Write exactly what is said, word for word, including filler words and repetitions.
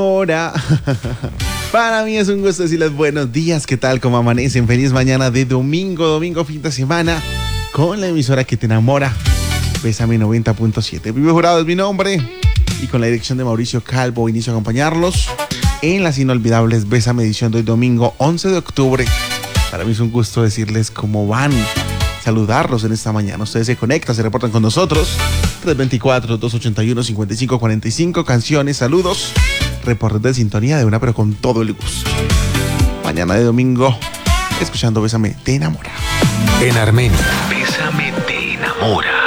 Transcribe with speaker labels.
Speaker 1: Ahora, para mí es un gusto decirles buenos días, ¿qué tal? ¿Cómo amanecen? Feliz mañana de domingo, domingo fin de semana, con la emisora que te enamora, Bésame noventa punto siete. Vive Jurado es mi nombre, y con la dirección de Mauricio Calvo inicio a acompañarlos en las inolvidables Bésame edición de hoy domingo once de octubre. Para mí es un gusto decirles cómo van, saludarlos en esta mañana. Ustedes se conectan, se reportan con nosotros. tres dos cuatro, dos ocho uno, cinco cinco cuatro cinco, canciones, saludos, reportes de sintonía de una, pero con todo el gusto. Mañana de domingo, escuchando Bésame te enamora.
Speaker 2: En Armenia, Bésame te enamora.